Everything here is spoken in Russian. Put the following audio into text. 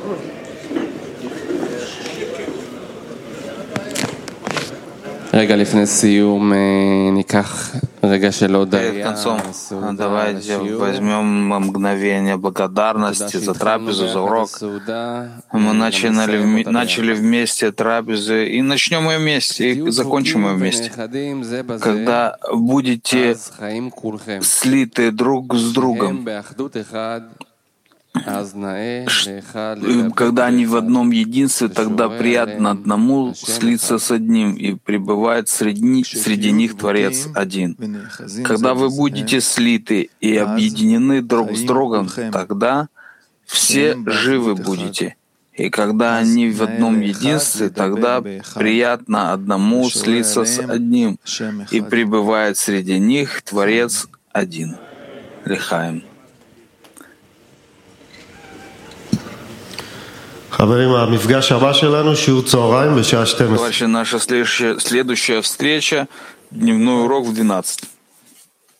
רגע לפני סיום ניקח רגע של Перед концом давайте возьмем мгновение благодарности за трапезу, за урок. Мы начали вместе трапезы и начнем ее вместе, и закончим ее вместе. Когда будете слиты друг с другом, когда они в одном единстве, тогда приятно одному слиться с одним, и пребывает среди них Творец один. Когда вы будете слиты и объединены друг с другом, тогда все живы будете. И когда они в одном единстве, тогда приятно одному слиться с одним, и пребывает среди них Творец один. Лихаим. Товарищи, наша следующая встреча, дневной урок в 12.